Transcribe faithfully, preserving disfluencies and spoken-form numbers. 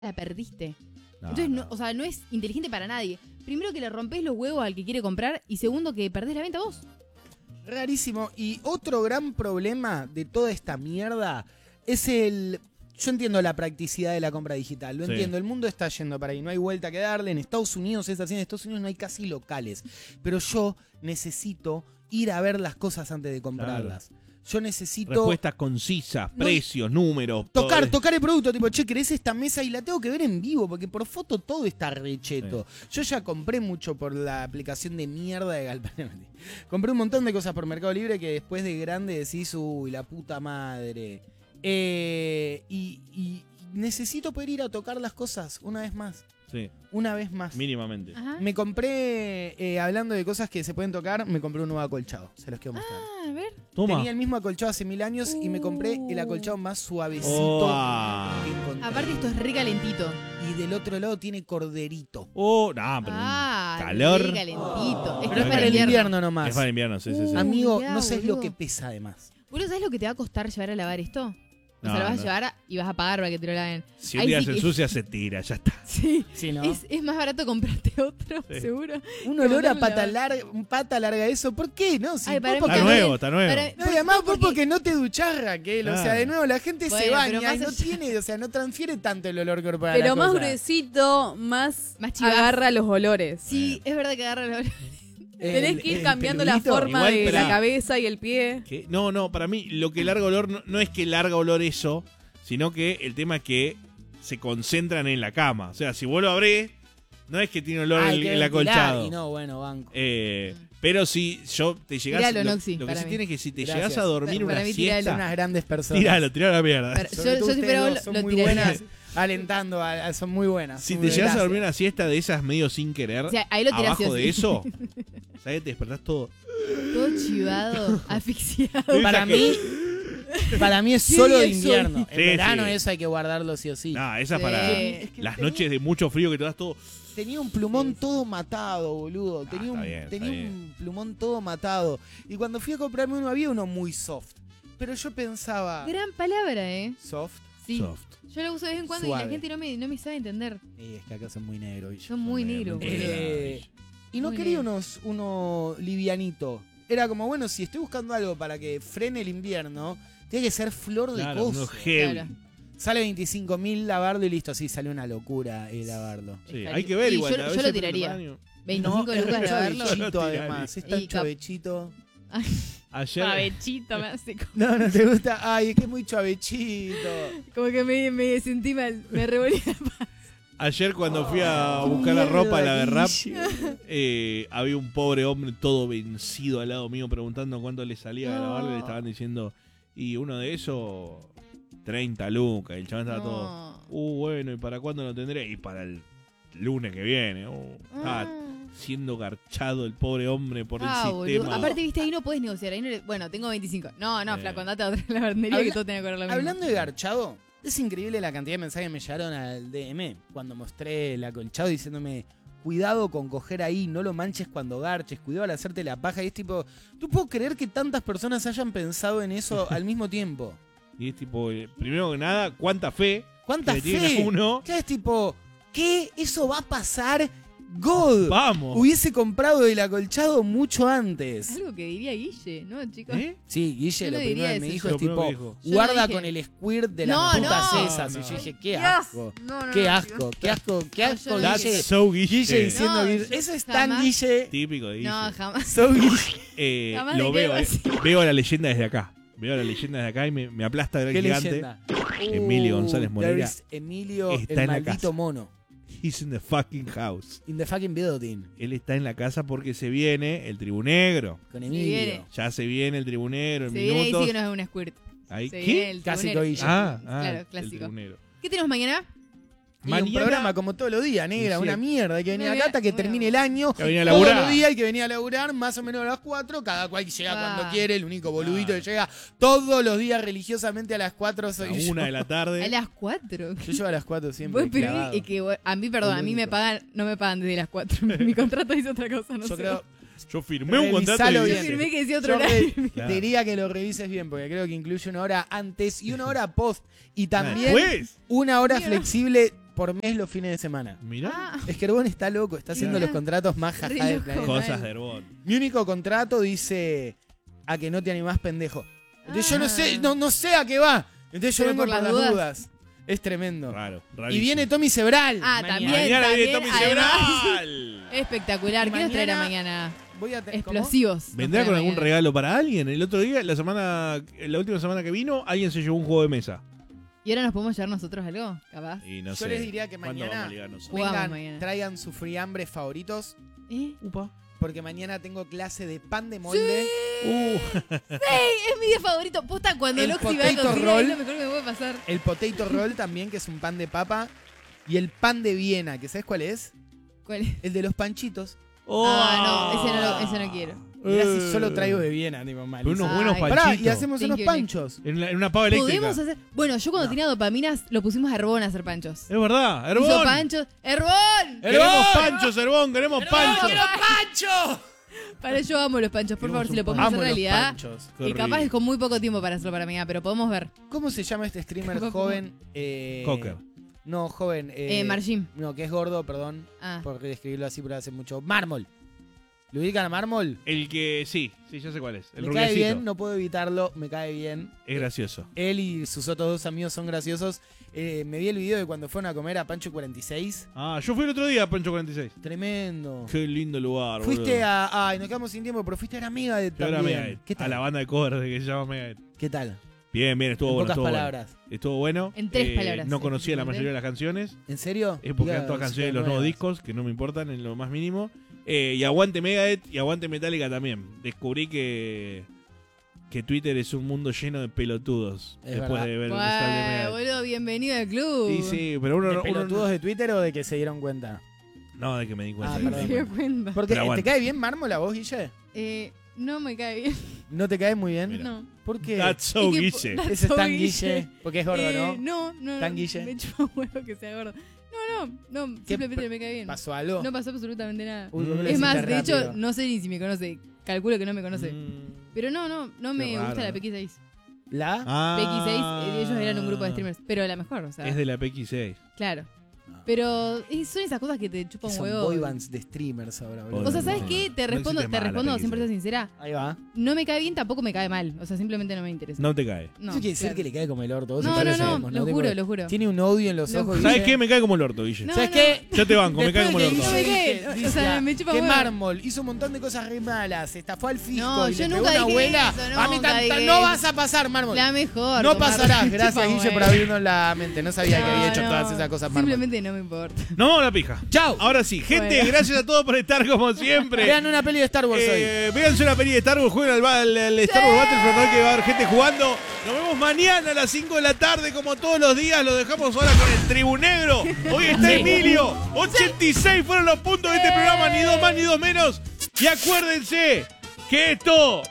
la perdiste. No, Entonces, no, no. o sea, no es inteligente para nadie. Primero que le rompés los huevos al que quiere comprar y segundo que perdés la venta vos. Rarísimo. Y otro gran problema de toda esta mierda es el... Yo entiendo la practicidad de la compra digital, lo Sí. entiendo, el mundo está yendo para ahí, no hay vuelta que darle, en Estados Unidos es así, en Estados Unidos no hay casi locales, pero yo necesito ir a ver las cosas antes de comprarlas. Yo necesito... Respuestas concisas, No, precios, números. Tocar, todo. tocar el producto, tipo, che, ¿querés esta mesa? Y la tengo que ver en vivo, porque por foto todo está recheto. Yo ya compré mucho por la aplicación de mierda de Galpán. Compré un montón de cosas por Mercado Libre que después de grande decís, uy, la puta madre. Eh, y, y necesito poder ir a tocar las cosas una vez más. Sí, Una vez más. mínimamente. Ajá. Me compré, eh, hablando de cosas que se pueden tocar, me compré un nuevo acolchado. Se los quiero mostrar. Ah, a ver. Toma. Tenía el mismo acolchado hace mil años y me compré el acolchado más suavecito Oh, ah. que encontré. Aparte esto es re calentito. Y del otro lado tiene corderito. Oh, no, pero Ah, un calor. re calentito. Es que Pero es es para el invierno nomás. Es para invierno, sí, sí, sí. Uh, Amigo, mirá, no sabes lo boludo. que pesa además. Boludo, ¿sabes lo que te va a costar llevar a lavar esto? O No, sea, lo vas no. a llevar a- y vas a pagar para que te lo laven. Si un Ahí día sí se que- ensucia, se tira, ya está. Sí. Sí, ¿no? Es, es más barato comprarte otro, Sí. seguro. Un que olor a mandarlo pata lavar. larga, un pata larga eso. ¿Por qué? No, si Ay, vos para mí porque Está no- nuevo, está nuevo. Para- No, y además no, vos porque- porque no te duchás, Raquel. O sea, Claro. de nuevo, la gente Bueno, se pero baña más y no allá- tiene, o sea, no transfiere tanto el olor corporal. Pero a la más cosa. gruesito, más, Más chivas. agarra los olores. Sí, es verdad que agarra el olor. El- Tenés que ir el cambiando la peludito. forma Igual, de esperá. la cabeza y el pie. ¿Qué? No, no, para mí lo que larga olor no, no es que larga olor eso, sino que el tema es que se concentran en la cama. O sea, si vos lo abrés, no es que tiene olor Hay el, que el ventilar, acolchado. Y no, bueno, banco. Eh, pero si yo te llegás Tiralo, lo, Noxi, lo que para se mí. tiene es que si te Gracias. llegás a dormir Para una mí, tiralo. Son siesta, unas grandes personas. tiralo, tiralo a la mierda. Para- Sobre Yo, todo yo si ustedes fuera vos, dos lo, son lo muy tiraría. buenas, alentando, a- a- son muy buenas. Si son te muy- llegas a gracias. dormir una siesta de esas medio sin querer, O sea, ahí lo tirás abajo sí o de sí. eso, ¿sabes? Te despertás todo. Todo chivado, asfixiado. Para Esa mí, para mí es ¿Qué solo día de es hoy? invierno. En Sí, verano sí. eso hay que guardarlo sí o sí. No, esa Sí. para Es que las tenía- noches de mucho frío que te das todo. Tenía un plumón todo matado, boludo. Tenía, está un, bien, está tenía bien. un plumón todo matado. Y cuando fui a comprarme uno, había uno muy soft. Pero yo pensaba... Gran palabra, ¿eh? ¿Soft? Sí. Soft. Yo lo uso de vez en cuando y Suave. la gente no me, no me sabe entender. Eh, es que acá son muy negros. bicho. Son muy Muy negros, bien, boludo. muy bien. Eh, y no Muy quería negro. unos, uno livianito. Era como, bueno, si estoy buscando algo para que frene el invierno, tiene que ser flor de Claro, coso. uno heavy. Claro. Sale veinticinco mil lavarlo y listo. Sí, sale una locura eh, lavarlo. Sí, Es hay que ver y igual. yo- a yo veces lo depende del tiraría. tamaño. veinticinco No, es lucas de tan lavarlo. chavechito Lo además. Es tan Y cap- chavechito. Ayer, Suavechito me hace como, No, no te gusta. Ay, es que es muy chavechito. como que me, me sentí mal. Me revolví la panza. ayer cuando fui a Qué buscar la mierda, ropa a la de rap, Guille. eh, había un pobre hombre todo vencido al lado mío preguntando cuánto le salía a lavarlo y le estaban diciendo, y uno de esos, treinta lucas. Y el chaval estaba todo, No. uh, bueno, ¿y para cuándo lo tendré? Y para el lunes que viene. Uh, estaba Ah. siendo garchado el pobre hombre por Ah, el boludo. sistema. Aparte, viste, ahí no puedes negociar. Ahí no le- Bueno, tengo veinticinco. No, no, Eh. flaco, andate a otra lavandería Habla- que todo tiene que cobrar lo mismo. Hablando de garchado, es increíble la cantidad de mensajes que me llegaron al D M cuando mostré el acolchado diciéndome, cuidado con coger ahí, no lo manches cuando garches, cuidado al hacerte la paja. Y es tipo, ¿tú puedo creer que tantas personas hayan pensado en eso al mismo tiempo? Y es tipo, eh, primero que nada, ¿cuánta fe ¿Cuánta que le tiene fe? uno? Ya es tipo, ¿qué? ¿Eso va a pasar? God. Vamos. Hubiese comprado el acolchado mucho antes. Algo que diría Guille, ¿no, chicos? ¿Eh? Sí, Guille Yo lo no primero diría que me eso. dijo Lo es primero tipo, que dijo. Yo no guarda dije- con el squirt de las No, putas no. esas. No, Y yo no. dije, qué Dios. asco. No, no, Qué no, asco, qué asco, qué No, asco, yo no That's Guille. dije- so Guille. Guille diciendo, No, Guille, yo eso es tan jamás- Guille. Típico de Guille. No, jamás. So Guille. Eh, Jamás lo diría veo, algo eh. así. Veo la leyenda desde acá. Veo la leyenda desde acá y me, me aplasta ver el Qué gigante. leyenda. Emilio González Uh, Moreira there is Emilio, está el en la maldito casa. mono. He's in the fucking house. In the fucking building. Él está en la casa porque se viene el tribunegro. Con viene. Emilio. Ya se viene el tribunegro en Se viene ahí minutos. sí que no es un squirt. Ahí, Se ¿qué? viene el Casi tribunero. Guille. Ah, ah, Claro, el clásico. tribunero. ¿Qué tenemos mañana? Y un Mañana- programa como todos los días, negra, Y sí. una mierda. Hay que venir Muy acá hasta que bien, termine bueno. el año. Que venía a Todos laburar. los días hay que venir a laburar, más o menos a las cuatro. Cada cual llega Ah. cuando quiere. El único boludito Ah. que llega todos los días religiosamente a las cuatro soy A yo. una de la tarde. A las cuatro. Yo llego a las cuatro siempre. Vos pedí clavado. y que vos- a mí, perdón, El a mí me único. pagan, no me pagan desde las cuatro. Mi contrato dice otra cosa, no Yo sé. creo, Yo firmé un contrato Revisalo y Yo bien. dice- firmé que decía otro yo horario. re- Claro. te diría que lo revises bien, porque creo que incluye una hora antes y una hora post. Y también Después. una hora Mío. flexible por mes los fines de semana. Mirá. Ah, Es que Herbón está loco, está haciendo Mirá. los contratos más Re jajá del loco. planeta. Cosas de Herbón. Mi único contrato dice a que no te animás, pendejo. Entonces yo no Ah. sé, no, no sé a qué va. Entonces yo Pero vengo por por las las dudas. dudas. Es tremendo. Raro, Y rarísimo. viene Tommy Sebral. Ah, mañana. también. Mañana viene también, Tommy además. Sebral. espectacular. Y ¿Qué nos traerá mañana- mañana? Voy a te- ¿cómo? Explosivos. nos ¿Vendrá trae con algún mañana. regalo para alguien? El otro día, la semana, la última semana que vino, alguien se llevó un juego de mesa. ¿Y ahora nos podemos llevar nosotros algo? Capaz. Y no Yo sé. les diría que ¿cuándo mañana- vamos a ligar nosotros? Jugamos Vengan, mañana. traigan sus friambres favoritos. ¿Eh? Upa. Porque mañana tengo clase de pan de molde. Uh, Es mi día favorito. Posta, cuando El el Oxy va a potato cocina roll. es lo mejor que me puede pasar. El potato roll también, que es un pan de papa. Y el pan de Viena, que ¿sabes cuál es? ¿Cuál es? El de los panchitos. Ah, no, ese no, lo- ese no quiero. Mirá si solo traigo de Viena, tipo mal. Pero unos Ay. buenos Pará, Pará, panchitos. y hacemos Thank unos you, panchos. En, la- en una pava eléctrica. Podemos hacer. Bueno, yo cuando No. tenía dopaminas lo pusimos a Herbón a hacer panchos. Es verdad, Hizo Herbón. panchos. ¡Herbón! Queremos panchos, Herbón, queremos panchos. ¡Quiero pancho! Para yo amo los panchos. Por favor, Queremos si lo un podemos pan. hacer Amo los realidad. panchos. Qué Y capaz rico. es con muy poco tiempo para hacerlo para mañana, pero podemos ver. ¿Cómo se llama este streamer ¿Cómo? joven? Eh, Cocker. No, joven. Eh, Eh, Margim. No, que es gordo, perdón. Ah. Por describirlo así, pero hace mucho. Mármol. ¿Lo ubican a Mármol? El que, sí, sí, ya sé cuál es. El me cae rubiecito. bien, no puedo evitarlo, me cae bien. Es gracioso. Él y sus otros dos amigos son graciosos. Eh, me vi el video de cuando fueron a comer a Pancho cuarenta y seis. Ah, yo fui el otro día a Pancho cuarenta y seis. Tremendo. Qué lindo lugar, Fuiste boludo. a. Ay, nos quedamos sin tiempo, pero fuiste a la Megadeth Fui a ver a también. Megadeth, ¿Qué a tal? la banda de covers de que se llama Megadeth. ¿Qué tal? Bien, bien, estuvo en bueno, pocas estuvo palabras. bueno. Estuvo bueno. En tres Eh, palabras, No conocía la efectivamente. mayoría de las canciones. ¿En serio? Es porque Diga, eran todas si canciones de hay los nuevos nuevas. discos, que no me importan en lo más mínimo. Eh, y aguante Megadeth y aguante Metallica también. Descubrí que que Twitter es un mundo lleno de pelotudos. Es después verdad. de ver el Guay, recital de Megadeth. boludo, bienvenido al club. Sí, sí, pero uno, ¿De uno- pelotudos de Twitter o de que se dieron cuenta? No, de que me di cuenta. Ah, que- perdón. Se dio cuenta. Porque Pero ¿te aguante. cae bien Mármol a vos, Guille? Eh, no me cae bien. ¿No te cae muy bien? Mira. No. ¿Por qué? That's so Es que- Guille. That's Ese es so tan Guille. Guille, porque es gordo, Eh, ¿no? No, no. Tan Guille. Me chupa un huevo que sea gordo. No, no, no. ¿Qué Simplemente p- me cae bien. ¿Pasó algo? No pasó absolutamente nada. Uy, ¿por qué lo Es decís más, tan de hecho, rápido? no sé ni si me conoce. Calculo que no me conoce. Mm. Pero no, no, no me raro, gusta la ¿no? P X seis. ¿La? Ah. P X seis, eh, ellos eran un grupo de streamers. Pero la mejor, o sea. Es de la P X seis. Claro. No. Pero eh, son esas cosas que te chupan un Son huevo. boy bands de streamers ahora, boludo. O sea, ¿sabes No, qué? Te no respondo, existe te más la respondo P X siempre seis. soy sincera. Ahí va. No me cae bien, tampoco me cae mal. O sea, simplemente no me interesa. No te cae. No, Eso quiere decir claro. que le cae como el orto. Vos No, siempre no, no, sabemos, lo Tipo, juro, lo juro. Tiene un odio en los Lo ojos. juro. ¿Sabes Guille. qué? Me cae como el orto, Guille. No, ¿Sabes no. qué? Yo te banco, me Después cae como de el que orto. No me Guille cae, dice, o dice, sea, me chupa que huevo. Mármol hizo un montón de cosas re malas, estafó al fisco No, y yo le pegó nunca una dije abuela. eso, a mí nunca tanta- dije no eso. vas a pasar, Mármol. La mejor. No Omar. pasarás. Chupa Gracias, Guille, huevo. por abrirnos la mente. No sabía que había No, hecho no. todas esas cosas, Mármol. Simplemente no me importa. No vamos a la pija. Chao. Ahora sí, gente, Bueno. gracias a todos por estar como siempre. Vean una peli de Star Wars hoy. Eh, véanse una peli de Star Wars, jueguen al, ba- al- al Star Wars Battlefront, que va a haber gente jugando. Nos vemos mañana a las cinco de la tarde, como todos los días. Lo dejamos ahora con el Tribunegro. Hoy está Emilio. ochenta y seis fueron los puntos de este programa, ni dos más ni dos menos. Y acuérdense que esto